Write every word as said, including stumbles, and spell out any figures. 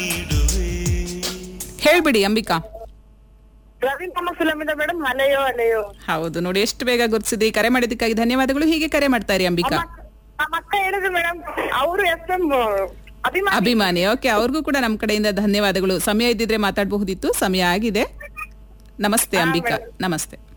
ಹೇಳ್ಬಿಡಿ ಅಂಬಿಕಾ. ರವೀಂದ್ರ ಫಿಲಮಿಂದ ಮೇಡಮ್ ಅಲೆಯೋ ಅಲೆಯೋ. ಹೌದು ನೋಡಿ, ಎಷ್ಟು ಬೇಗ ಗುರ್ಸಿದ್ರಿ. ಕರೆ ಮಾಡಿದ್ದಕ್ಕಾಗಿ ಧನ್ಯವಾದಗಳು. ಹೀಗೆ ಕರೆ ಮಾಡ್ತಾರೆ ಅಂಬಿಕಾ. ನಮ್ಮ ಅಕ್ಕ ಹೇಳಿದ್ರು ಮೇಡಮ್, ಅವರು ಎಸ್ ಎಂ ಅಭಿಮಾನಿ. ಅಭಿಮಾನಿ. ಓಕೆ, ಅವ್ರಿಗೂ ಕೂಡ ನಮ್ಮ ಕಡೆಯಿಂದ ಧನ್ಯವಾದಗಳು. ಸಮಯ ಇದ್ದಿದ್ರೆ ಮಾತಾಡಬಹುದಿತ್ತು, ಸಮಯ ಆಗಿದೆ. ನಮಸ್ತೆ ಅಂಬಿಕಾ. ನಮಸ್ತೆ.